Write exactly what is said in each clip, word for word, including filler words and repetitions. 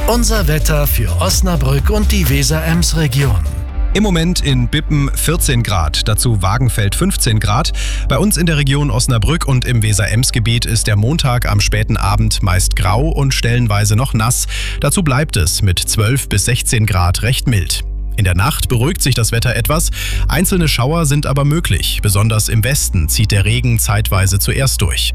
Unser Wetter für Osnabrück und die Weser-Ems-Region. Im Moment in Bippen vierzehn Grad, dazu Wagenfeld fünfzehn Grad. Bei uns in der Region Osnabrück und im Weser-Ems-Gebiet ist der Montag am späten Abend meist grau und stellenweise noch nass. Dazu bleibt es mit zwölf bis sechzehn Grad recht mild. In der Nacht beruhigt sich das Wetter etwas, einzelne Schauer sind aber möglich. Besonders im Westen zieht der Regen zeitweise zuerst durch.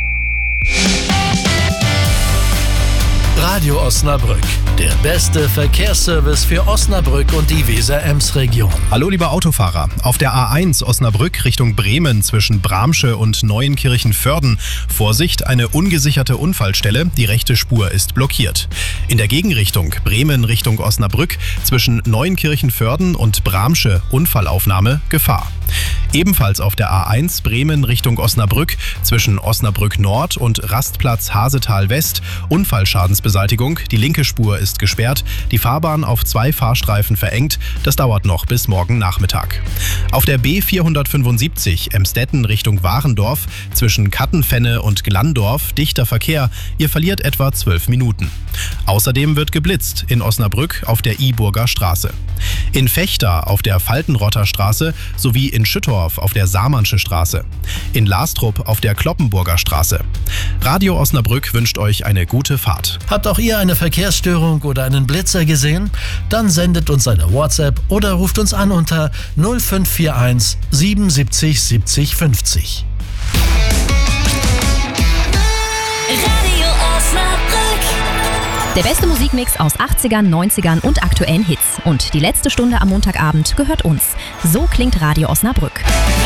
Radio Osnabrück, der beste Verkehrsservice für Osnabrück und die Weser-Ems-Region. Hallo liebe Autofahrer, auf der A eins Osnabrück Richtung Bremen zwischen Bramsche und Neuenkirchen-Vörden. Vorsicht, eine ungesicherte Unfallstelle, die rechte Spur ist blockiert. In der Gegenrichtung Bremen Richtung Osnabrück zwischen Neuenkirchen-Vörden und Bramsche Unfallaufnahme, Gefahr. Ebenfalls auf der A eins Bremen Richtung Osnabrück zwischen Osnabrück Nord und Rastplatz Hasetal West Unfallschadensbeseitigung. Die linke Spur ist gesperrt, die Fahrbahn auf zwei Fahrstreifen verengt. Das dauert noch bis morgen Nachmittag. Auf der B vierhundertfünfundsiebzig Emstetten Richtung Warendorf zwischen Kattenfenne und Glandorf dichter Verkehr. Ihr verliert etwa zwölf Minuten. Außerdem wird geblitzt in Osnabrück auf der Iburger Straße. In Vechta auf der Faltenrotter Straße sowie in Schüttorf auf der Saarmannsche Straße. In Lastrup auf der Kloppenburger Straße. Radio Osnabrück wünscht euch eine gute Fahrt. Habt auch ihr eine Verkehrsstörung oder einen Blitzer gesehen? Dann sendet uns eine WhatsApp oder ruft uns an unter null fünf vier eins siebenundsiebzig siebzig fünfzig. Radio Osnabrück. Der beste Musikmix aus achtzigern, neunzigern und aktuellen Hits. Und die letzte Stunde am Montagabend gehört uns. So klingt Radio Osnabrück.